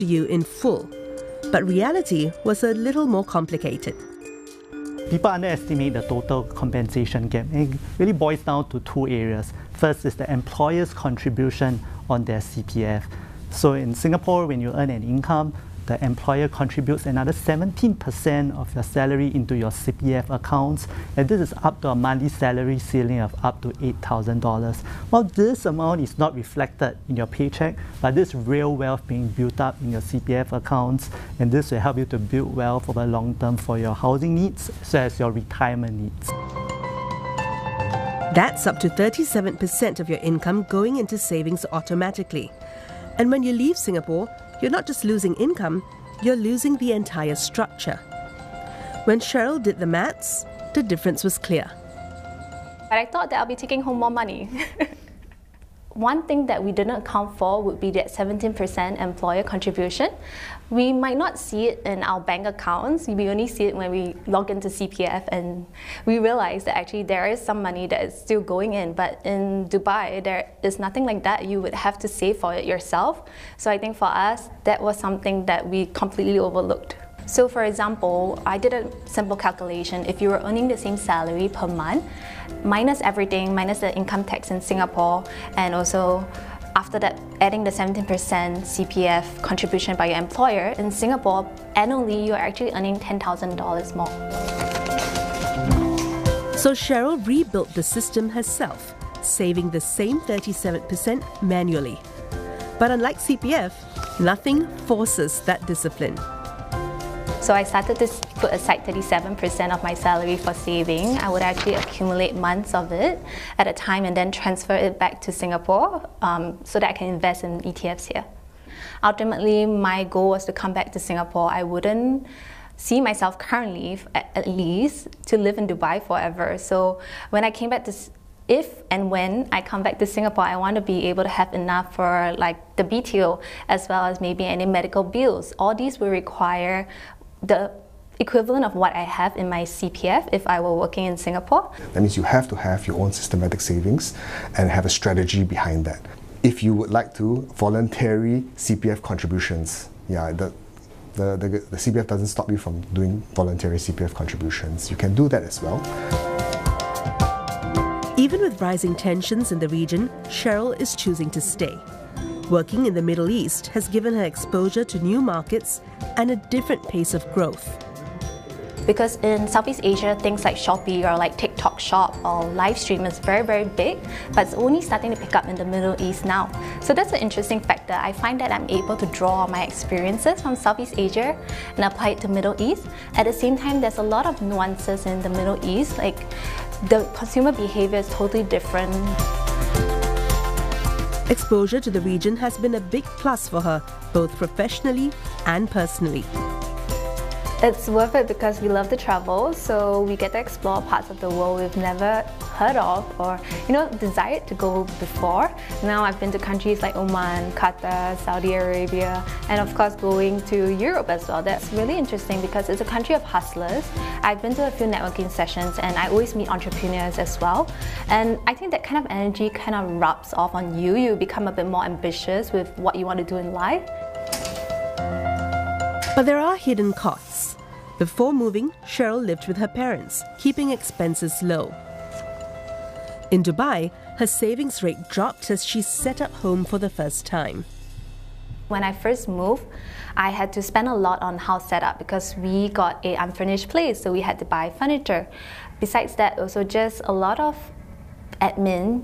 to you in full. But reality was a little more complicated. People underestimate the total compensation gap. It really boils down to two areas. First is the employer's contribution on their CPF. So in Singapore, when you earn an income, the employer contributes another 17% of your salary into your CPF accounts, and this is up to a monthly salary ceiling of up to $8,000. Well, this amount is not reflected in your paycheck, but this real wealth being built up in your CPF accounts, and this will help you to build wealth over long term for your housing needs as well as your retirement needs. That's up to 37% of your income going into savings automatically. And when you leave Singapore, you're not just losing income, you're losing the entire structure. When Cheryl did the maths, the difference was clear. But I thought that I'll be taking home more money. One thing that we didn't account for would be that 17% employer contribution. We might not see it in our bank accounts. We only see it when we log into CPF, and we realize that actually there is some money that is still going in. But in Dubai, there is nothing like that. You would have to save for it yourself. So I think for us, that was something that we completely overlooked. So for example, I did a simple calculation. If you were earning the same salary per month, minus everything, minus the income tax in Singapore, and also after that adding the 17% CPF contribution by your employer, in Singapore, annually you're actually earning $10,000 more. So Cheryl rebuilt the system herself, saving the same 37% manually. But unlike CPF, nothing forces that discipline. So I started to put aside 37% of my salary for saving. I would actually accumulate months of it at a time and then transfer it back to Singapore so that I can invest in ETFs here. Ultimately, my goal was to come back to Singapore. I wouldn't see myself currently, at least, to live in Dubai forever. So when I came back to if and when I come back to Singapore, I want to be able to have enough for like the BTO as well as maybe any medical bills. All these will require the equivalent of what I have in my CPF if I were working in Singapore. That means you have to have your own systematic savings and have a strategy behind that. If you would like to, voluntary CPF contributions, the CPF doesn't stop you from doing voluntary CPF contributions. You can do that as well. Even with rising tensions in the region, Cheryl is choosing to stay. Working in the Middle East has given her exposure to new markets and a different pace of growth. Because in Southeast Asia, things like Shopee or like TikTok Shop or Livestream is very, very big, but it's only starting to pick up in the Middle East now. So that's an interesting factor. I find that I'm able to draw on my experiences from Southeast Asia and apply it to Middle East. At the same time, there's a lot of nuances in the Middle East, like the consumer behavior is totally different. Exposure to the region has been a big plus for her, both professionally and personally. It's worth it because we love to travel, so we get to explore parts of the world we've never heard of or desired to go before. Now I've been to countries like Oman, Qatar, Saudi Arabia, and of course going to Europe as well. That's really interesting because it's a country of hustlers. I've been to a few networking sessions and I always meet entrepreneurs as well. And I think that kind of energy kind of rubs off on you. You become a bit more ambitious with what you want to do in life. But there are hidden costs. Before moving, Cheryl lived with her parents, keeping expenses low. In Dubai, her savings rate dropped as she set up home for the first time. When I first moved, I had to spend a lot on house setup because we got an unfurnished place, so we had to buy furniture. Besides that, also just a lot of admin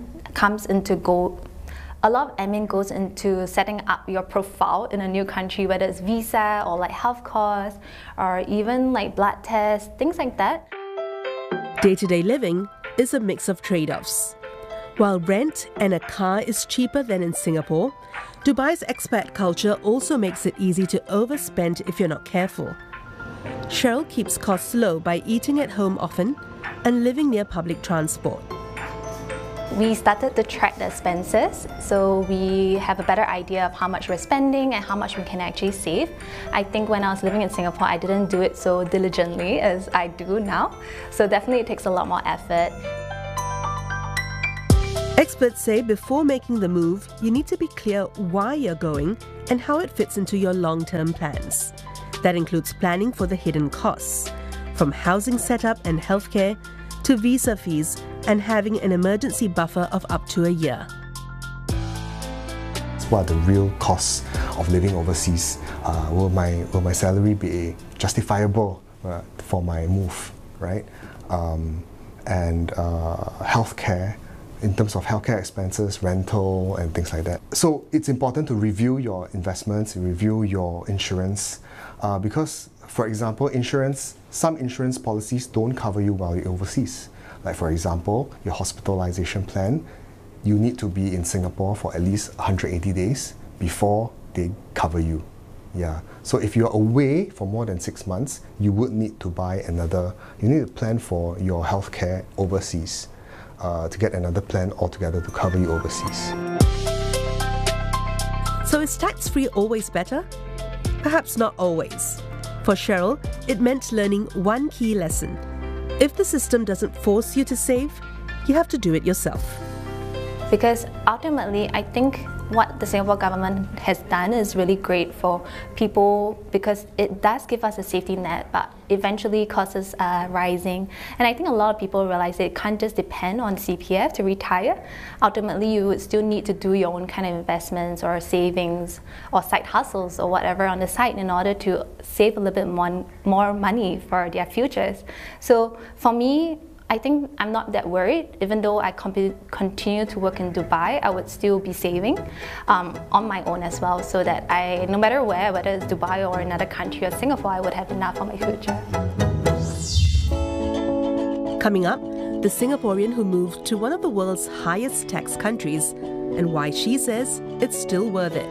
goes into setting up your profile in a new country, whether it's visa or like health costs or even like blood tests, things like that. Day-to-day living is a mix of trade-offs. While rent and a car is cheaper than in Singapore, Dubai's expat culture also makes it easy to overspend if you're not careful. Cheryl keeps costs low by eating at home often and living near public transport. We started to track the expenses, so we have a better idea of how much we're spending and how much we can actually save. I think when I was living in Singapore, I didn't do it so diligently as I do now. So definitely it takes a lot more effort. Experts say before making the move, you need to be clear why you're going and how it fits into your long-term plans. That includes planning for the hidden costs, from housing setup and healthcare to visa fees and having an emergency buffer of up to a year. What are the real costs of living overseas? Will my salary be justifiable for my move, right? And healthcare, in terms of healthcare expenses, rental and things like that. So it's important to review your investments, review your insurance, because, for example, some insurance policies don't cover you while you're overseas. Like, for example, your hospitalization plan, you need to be in Singapore for at least 180 days before they cover you. Yeah. So if you're away for more than 6 months, you would need to you need to plan for your healthcare overseas, to get another plan altogether to cover you overseas. So is tax-free always better? Perhaps not always. For Cheryl, it meant learning one key lesson. If the system doesn't force you to save, you have to do it yourself. Because ultimately, I think what the Singapore government has done is really great for people, because it does give us a safety net, but eventually costs are rising. And I think a lot of people realize that it can't just depend on CPF to retire. Ultimately, you would still need to do your own kind of investments or savings or side hustles or whatever on the side in order to save a little bit more money for their futures. So for me, I think I'm not that worried. Even though I continue to work in Dubai, I would still be saving on my own as well, so that no matter where, whether it's Dubai or another country or Singapore, I would have enough for my future. Coming up, the Singaporean who moved to one of the world's highest tax countries and why she says it's still worth it.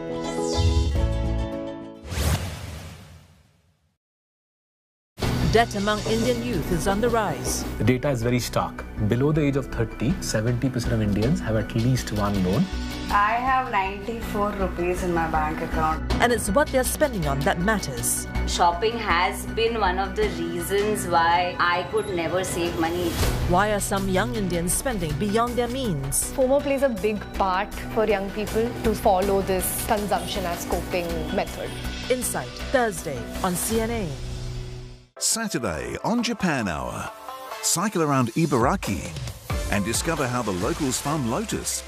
Debt among Indian youth is on the rise. The data is very stark. Below the age of 30, 70% of Indians have at least one loan. I have 94 rupees in my bank account. And it's what they're spending on that matters. Shopping has been one of the reasons why I could never save money. Why are some young Indians spending beyond their means? FOMO plays a big part for young people to follow this consumption as coping method. Insight, Thursday on CNA. Saturday on Japan Hour. Cycle around Ibaraki and discover how the locals farm lotus.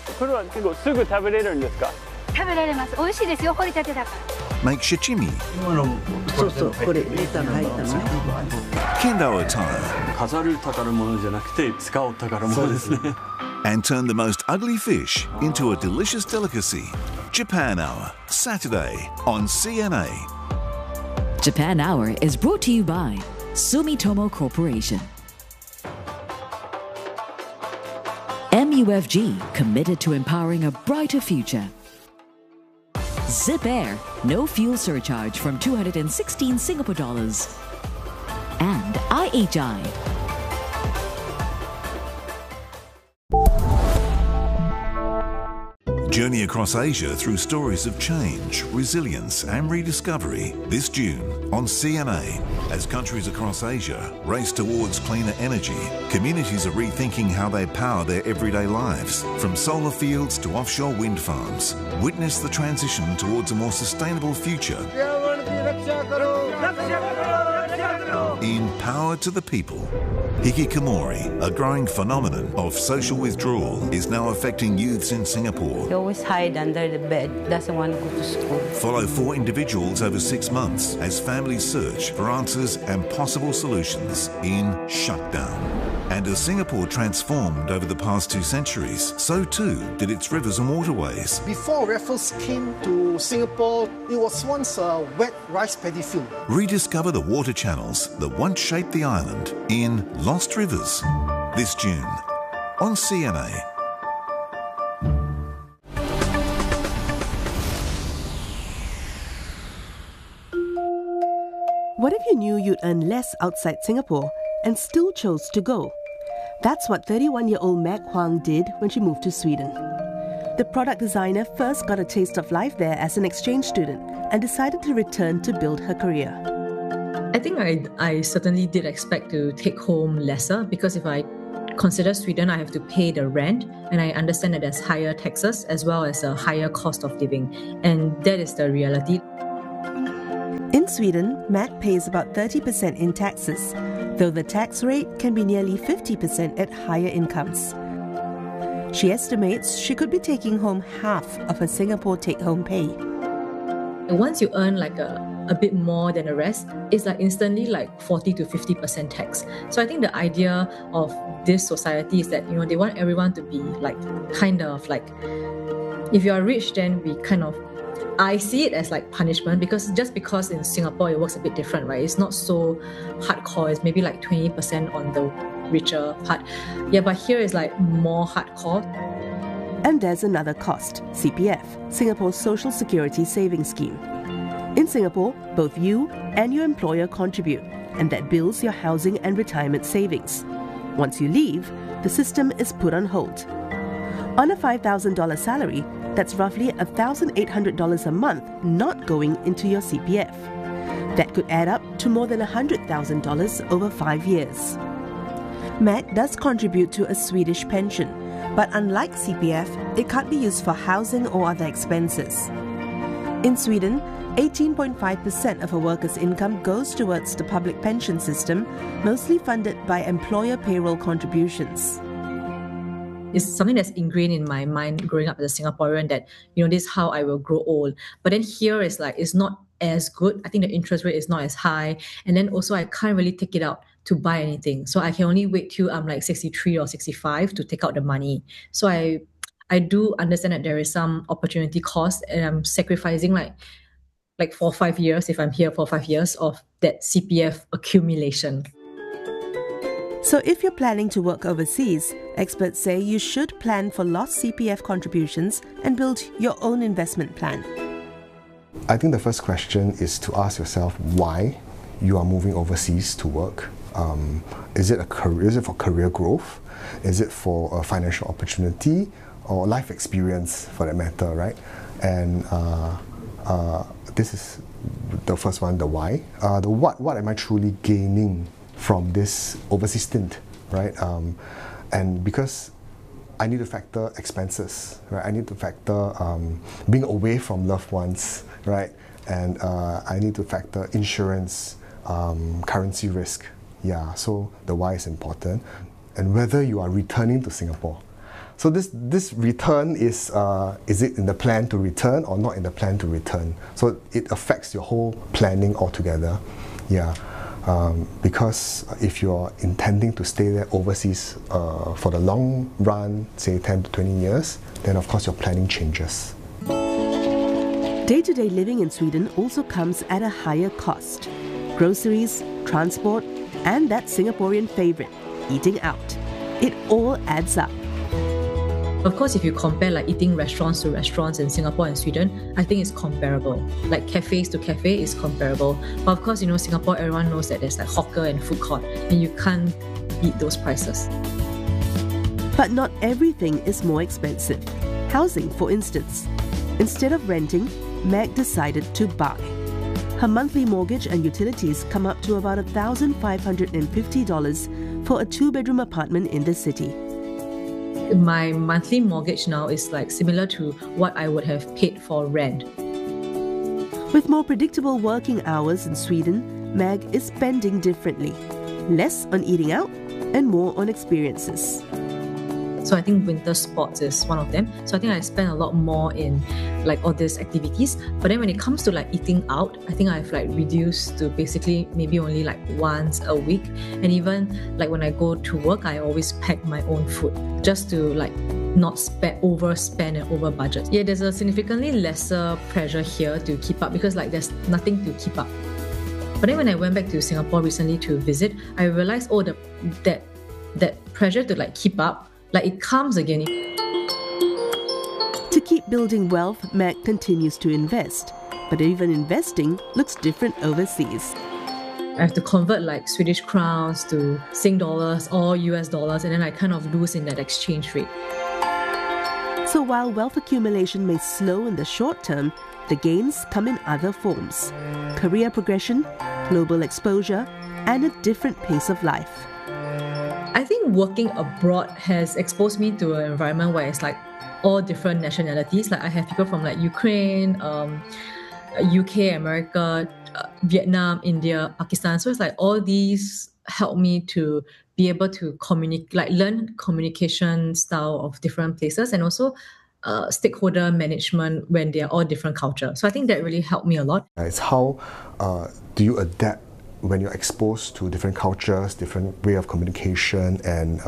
Make sashimi. Kendo attire. And turn the most ugly fish into a delicious delicacy. Japan Hour, Saturday on CNA. Japan Hour is brought to you by Sumitomo Corporation. MUFG, committed to empowering a brighter future. Zip Air, no fuel surcharge from 216 Singapore dollars. And IHI. Journey across Asia through stories of change, resilience and rediscovery this June on CNA. As countries across Asia race towards cleaner energy, communities are rethinking how they power their everyday lives. From solar fields to offshore wind farms, witness the transition towards a more sustainable future. In Power to the People. Hikikomori, a growing phenomenon of social withdrawal, is now affecting youths in Singapore. He always hide under the bed, doesn't want to go to school. Follow 4 individuals over 6 months as families search for answers and possible solutions in Shutdown. And as Singapore transformed over the past 2 centuries, so too did its rivers and waterways. Before Raffles came to Singapore, it was once a wet rice paddy field. Rediscover the water channels that once shaped the island in Lost Rivers, this June on CNA. What if you knew you'd earn less outside Singapore and still chose to go? That's what 31-year-old Meg Huang did when she moved to Sweden. The product designer first got a taste of life there as an exchange student and decided to return to build her career. I think I certainly did expect to take home lesser, because if I consider Sweden, I have to pay the rent, and I understand that there's higher taxes as well as a higher cost of living, and that is the reality. In Sweden, Mac pays about 30% in taxes, though the tax rate can be nearly 50% at higher incomes. She estimates she could be taking home half of her Singapore take-home pay. Once you earn like a bit more than the rest, it's like instantly like 40 to 50% tax. So I think the idea of this society is that, you know, they want everyone to be like, kind of like, if you are rich, then I see it as like punishment, because in Singapore it works a bit different, right? It's not so hardcore. It's maybe like 20% on the richer part. Yeah, but here is like more hardcore. And there's another cost, CPF, Singapore's Social Security Savings Scheme. In Singapore, both you and your employer contribute, and that builds your housing and retirement savings. Once you leave, the system is put on hold. On a $5,000 salary, that's roughly $1,800 a month not going into your CPF. That could add up to more than $100,000 over 5 years. Mac does contribute to a Swedish pension, but unlike CPF, it can't be used for housing or other expenses. In Sweden, 18.5% of a worker's income goes towards the public pension system, mostly funded by employer payroll contributions. It's something that's ingrained in my mind growing up as a Singaporean that, you know, this is how I will grow old. But then here is like, it's not as good. I think the interest rate is not as high. And then also I can't really take it out to buy anything. So I can only wait till I'm like 63 or 65 to take out the money. So I do understand that there is some opportunity cost, and I'm sacrificing like 4 or 5 years, if I'm here for 5 years, of that CPF accumulation. So if you're planning to work overseas, experts say you should plan for lost CPF contributions and build your own investment plan. I think the first question is to ask yourself why you are moving overseas to work. Is it for career growth? Is it for a financial opportunity or life experience, for that matter, right? And this is the first one, the why. The what am I truly gaining from this overseas stint, right? And because I need to factor expenses, right? I need to factor being away from loved ones, right? And I need to factor insurance, currency risk. Yeah, so the why is important. And whether you are returning to Singapore. So this return is it in the plan to return or not in the plan to return? So it affects your whole planning altogether. Yeah. Because if you're intending to stay there overseas for the long run, say 10 to 20 years, then of course your planning changes. Day-to-day living in Sweden also comes at a higher cost. Groceries, transport, and that Singaporean favourite, eating out. It all adds up. Of course, if you compare like eating restaurants to restaurants in Singapore and Sweden, I think it's comparable. Like cafes to cafe is comparable. But of course, you know, Singapore, everyone knows that there's like hawker and food court, and you can't beat those prices. But not everything is more expensive. Housing, for instance. Instead of renting, Meg decided to buy. Her monthly mortgage and utilities come up to about $1,550 for a 2-bedroom apartment in the city. My monthly mortgage now is like similar to what I would have paid for rent. With more predictable working hours in Sweden, Meg is spending differently. Less on eating out and more on experiences. So I think winter sports is one of them. So I think I spend a lot more in like all these activities. But then when it comes to like eating out, I think I've like reduced to basically maybe only like once a week. And even like when I go to work, I always pack my own food just to like not overspend and over budget. Yeah, there's a significantly lesser pressure here to keep up because like there's nothing to keep up. But then when I went back to Singapore recently to visit, I realized that pressure to like keep up, like it comes again. To keep building wealth, Meg continues to invest. But even investing looks different overseas. I have to convert like Swedish crowns to Sing dollars or US dollars, and then I kind of lose in that exchange rate. So while wealth accumulation may slow in the short term, the gains come in other forms. Career progression, global exposure, and a different pace of life. I think working abroad has exposed me to an environment where it's like all different nationalities. Like I have people from like Ukraine, UK, America, Vietnam, India, Pakistan. So it's like all these help me to be able to communicate, like learn communication style of different places, and also stakeholder management when they are all different cultures. So I think that really helped me a lot. It's how do you adapt when you're exposed to different cultures, different way of communication, and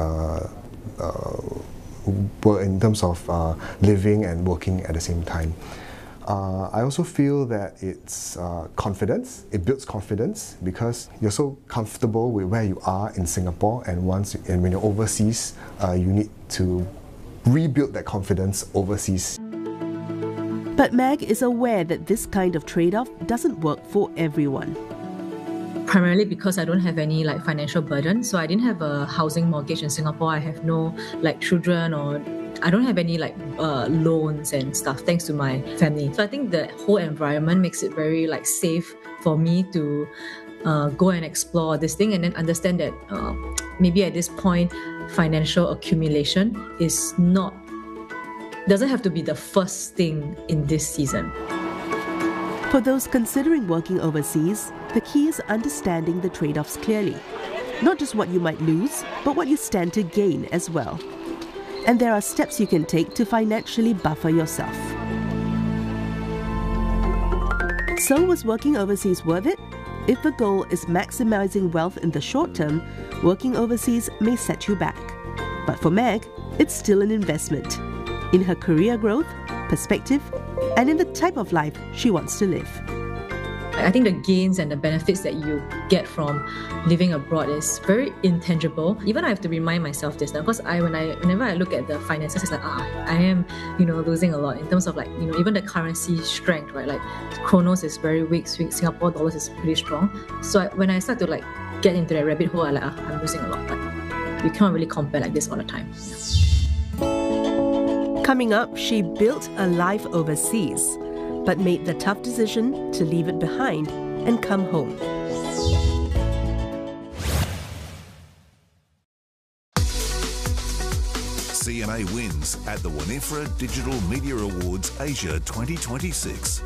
in terms of living and working at the same time. I also feel that it's confidence. It builds confidence because you're so comfortable with where you are in Singapore, and when you're overseas, you need to rebuild that confidence overseas. But Meg is aware that this kind of trade-off doesn't work for everyone. Primarily because I don't have any like financial burden. So I didn't have a housing mortgage in Singapore. I have no like children, or I don't have any like loans and stuff thanks to my family. So I think the whole environment makes it very like safe for me to go and explore this thing, and then understand that maybe at this point financial accumulation doesn't have to be the first thing in this season. For those considering working overseas, the key is understanding the trade-offs clearly. Not just what you might lose, but what you stand to gain as well. And there are steps you can take to financially buffer yourself. So was working overseas worth it? If the goal is maximizing wealth in the short term, working overseas may set you back. But for Meg, it's still an investment in her career growth, perspective, and in the type of life she wants to live. I think the gains and the benefits that you get from living abroad is very intangible. Even I have to remind myself this now, because whenever I look at the finances, it's like, I am, losing a lot in terms of like, even the currency strength, right? Like Kronos is very weak, Singapore dollars is pretty strong. So when I start to like get into that rabbit hole, I'm losing a lot. But you can't really compare like this all the time. Coming up, she built a life overseas, but made the tough decision to leave it behind and come home. CMA wins at the Winifred Digital Media Awards Asia 2026.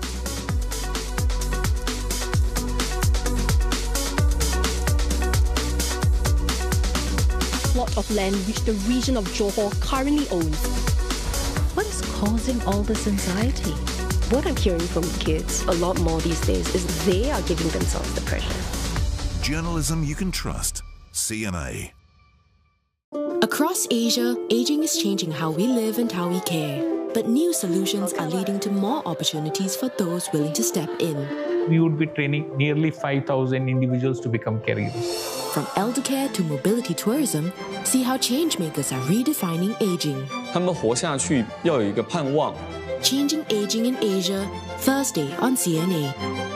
Plot of land which the region of Johor currently owns. What is causing all this anxiety? What I'm hearing from kids a lot more these days is they are giving themselves the pressure. Journalism you can trust. CMA. Across Asia, aging is changing how we live and how we care. But new solutions are leading to more opportunities for those willing to step in. We would be training nearly 5,000 individuals to become caregivers. From elder care to mobility tourism, see how changemakers are redefining aging. 他们活下去要有一个盼望。 Changing Aging in Asia, Thursday on CNA.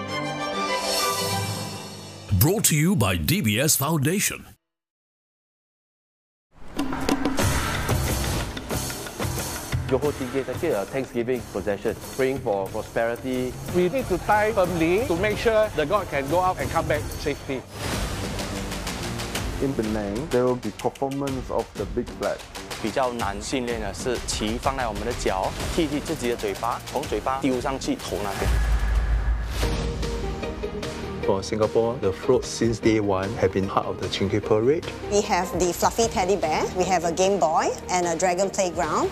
Brought to you by DBS Foundation. Johor Tinggi is actually a Thanksgiving procession, praying for prosperity. We need to tie firmly to make sure the god can go out and come back safely. In Penang, there will be performance of the big flag. 比较难训练的是旗放在我们的脚，替自己的嘴巴，从嘴巴丢上去头那边。 For Singapore, the float since day one have been part of the Chingkei Parade. We have the fluffy teddy bear, we have a Game Boy and a dragon playground.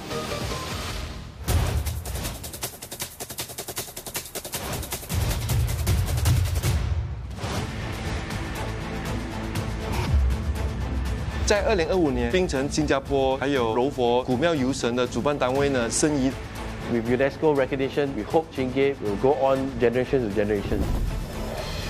在2025年，槟城、新加坡还有柔佛古庙游神的主办单位呢，申遗。 With UNESCO recognition, we hope Chingkei will go on generation to generation.